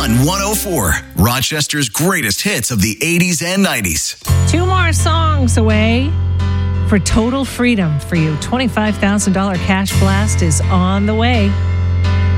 on 104, Rochester's greatest hits of the 80s and 90s. 2 more songs away for total freedom for you. $25,000 cash blast is on the way.